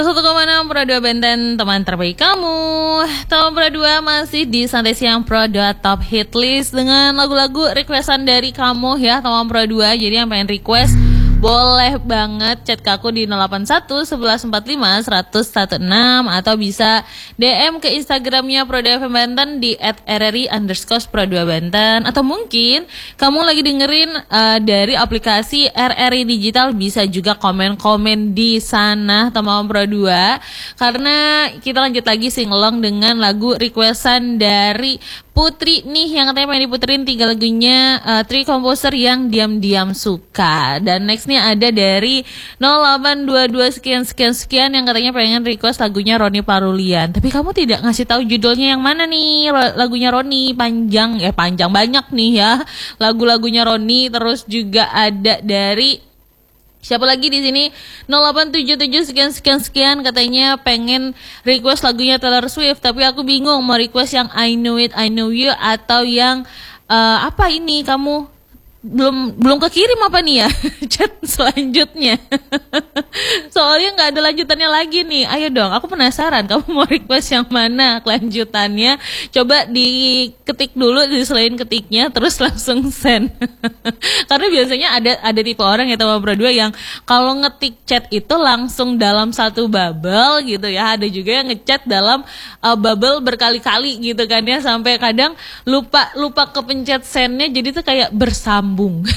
1,6 Pro 2 Benten, teman terbaik kamu. Teman Pro 2 masih di Santai Siang Pro 2 Top Hit List dengan lagu-lagu requestan dari kamu ya teman Pro 2. Jadi yang pengen request boleh banget chat ke aku di 081 1145 116 atau bisa DM ke Instagramnya Pro 2 FM Banten di @rri_pro2banten, atau mungkin kamu lagi dengerin dari aplikasi RRI Digital, bisa juga komen-komen di sana teman Pro 2, karena kita lanjut lagi singelong dengan lagu requestan dari Putri nih yang katanya pengen diputerin 3 lagunya Tri Komposer yang diam-diam suka. Dan nextnya ada dari 0822 sekian yang katanya pengen request lagunya Roni Parulian. Tapi kamu tidak ngasih tahu judulnya yang mana nih lagunya Roni. Panjang banyak nih ya lagu-lagunya Roni. Terus juga ada dari siapa lagi di sini 0877 sekian katanya pengen request lagunya Taylor Swift, tapi aku bingung mau request yang I Know It I Know You atau yang apa ini, kamu belum kekirim apa nih ya chat selanjutnya. Soalnya nggak ada lanjutannya lagi nih. Ayo dong, aku penasaran kamu mau request yang mana kelanjutannya. Coba diketik dulu, diselain ketiknya terus langsung send. Karena biasanya ada tipe orang ya teman Pro 2 yang kalau ngetik chat itu langsung dalam satu bubble gitu ya. Ada juga yang ngechat dalam bubble berkali-kali gitu kan ya, sampai kadang lupa kepencet sendnya, jadi tuh kayak bersambung.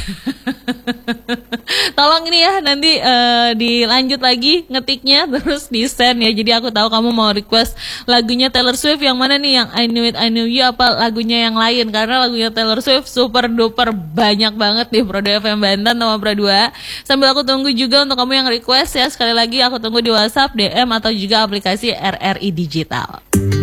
Tolong ini ya nanti dilanjut lagi ngetiknya terus di send ya. Jadi aku tahu kamu mau request lagunya Taylor Swift yang mana nih, yang I Know It I Know You apa lagunya yang lain, karena lagunya Taylor Swift super duper banyak banget di Pro 2 FM Banten sama Pro 2. Sambil aku tunggu juga untuk kamu yang request ya, sekali lagi aku tunggu di WhatsApp, DM atau juga aplikasi RRI Digital.